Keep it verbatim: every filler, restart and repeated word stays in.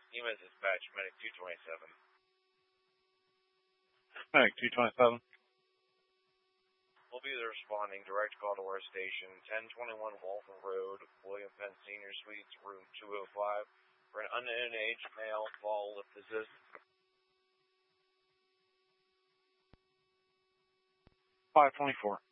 E M S dispatch, medic two twenty-seven. Medic two twenty-seven. We'll be there responding. Direct call to our station, ten twenty-one Walton Road, William Penn Senior Suites, room two oh five, for an unknown age male fall lithicist. five twenty-four.